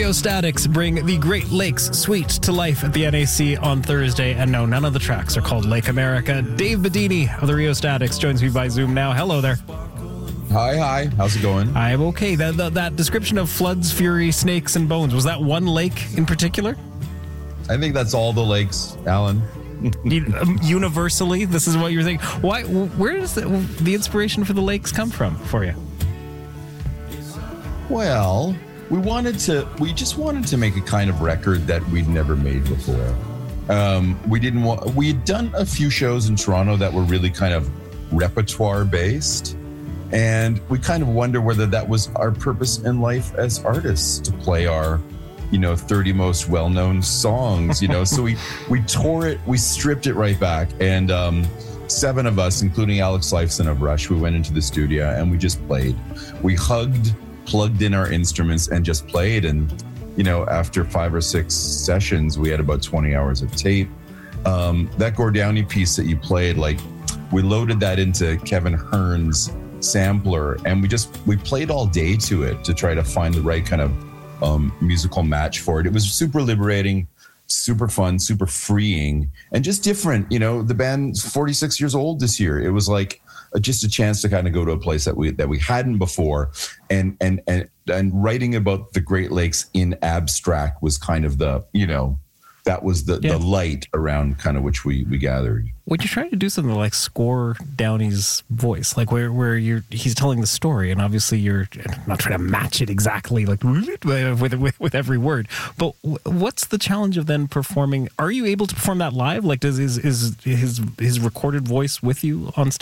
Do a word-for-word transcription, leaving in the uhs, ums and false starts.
Rheostatics bring the Great Lakes Suite to life at the N A C on Thursday. And no, none of the tracks are called Lake America. Dave Bedini of the Rheostatics joins me by Zoom now. Hello there. Hi, hi. How's it going? I'm okay. That, that, that description of floods, fury, snakes, and bones, was that one lake in particular? I think that's all the lakes, Alan. Universally, this is what you're thinking. Why? Where does the, the inspiration for the lakes come from for you? Well, we wanted to, we just wanted to make a kind of record that we'd never made before. Um, we didn't want, we had done a few shows in Toronto that were really kind of repertoire based. And we kind of wonder whether that was our purpose in life as artists, to play our, you know, thirty most well-known songs, you know. So we, we tore it, we stripped it right back. And um, seven of us, including Alex Lifeson of Rush, we went into the studio and we just played. We hugged, plugged in our instruments and just played. And, you know, after five or six sessions, we had about twenty hours of tape. Um, that Gordownie piece that you played, like, we loaded that into Kevin Hearn's sampler, and we just we played all day to it to try to find the right kind of um musical match for it. It was super liberating, super fun, super freeing, and just different. You know, the band's forty-six years old this year. It was like a, just a chance to kind of go to a place that we that we hadn't before, and and and and writing about the Great Lakes in abstract was kind of the, you know, that was the, yeah. the light around kind of which we, we gathered. When you're trying to do something like score Downey's voice, like where, where you're he's telling the story, and obviously you're not trying to match it exactly like with with, with every word, but what's the challenge of then performing? Are you able to perform that live? Like, does is is his his recorded voice with you on stage?